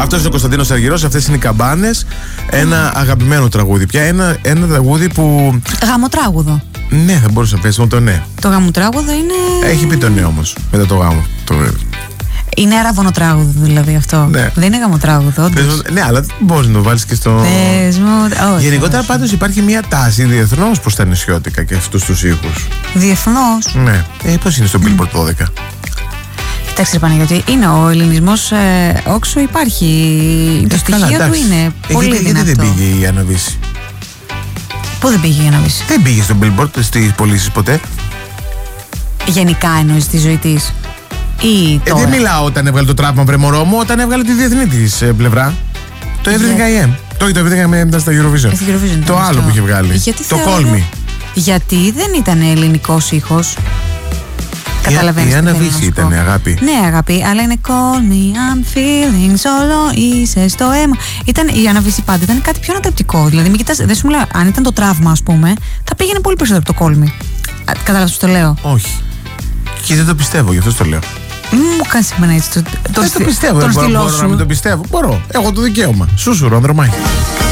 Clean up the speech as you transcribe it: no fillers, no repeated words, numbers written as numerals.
Αυτός είναι ο Κωνσταντίνος Αργυρός, αυτές είναι οι Καμπάνες. Ένα αγαπημένο τραγούδι. Πια ένα τραγούδι που. Γαμοτράγουδο. Ναι, θα μπορούσα να πέσει με το ναι. Το γαμοτράγουδο είναι. Έχει πει το ναι όμως. Μετά το γάμο. Είναι αραβωνοτράγουδο δηλαδή αυτό. Ναι. Δεν είναι γαμοτράγουδο, όντως. Ναι, αλλά μπορείς να το βάλεις και στο. Γενικότερα πάντως υπάρχει μια τάση διεθνώς προς τα νησιώτικα και αυτούς τους ήχους. Διεθνώς. Ναι. Πώς είναι στο Billboard 12. Κοιτάξτε, Παναγιώτη, είναι ο ελληνισμός όξο, υπάρχει. Το στοιχείο του είναι πολύ δυνατό. Γιατί δεν πήγε η Αναβίση? Πού δεν πήγε η Αναβίση? Δεν πήγε στο Billboard στις πωλήσεις ποτέ. Γενικά εννοείς τη ζωή της ή τώρα? Δεν μιλάω όταν έβγαλε το τραύμα βρε μωρό μου, όταν έβγαλε τη διεθνή της πλευρά. Το Everything I Am. Το Everything I Am ήταν στα Eurovision. Το άλλο που είχε βγάλει. Το Call Me. Γιατί δεν ήταν ελληνικός ήχος. Η Αναβίση ήταν, αγάπη. Ναι, αγάπη, αλλά είναι Call me, I'm feeling solo, είσαι στο αίμα. Ήταν η Αναβίση πάντα, ήταν κάτι πιο ανατρεπτικό. Δηλαδή, μην κοιτάς, δεν σου μιλάω, αν ήταν το τραύμα, ας πούμε, θα πήγαινε πολύ περισσότερο από το Call me. Κατάλαβες πώς το λέω? Όχι. Και δεν το πιστεύω, γι' αυτό το λέω. Μου κάνεις εμένα έτσι. Δεν το πιστεύω. Μπορώ να μην το πιστεύω. Μπορώ. Έχω το δικαίωμα. Σούσουρο, Ανδρομάχη.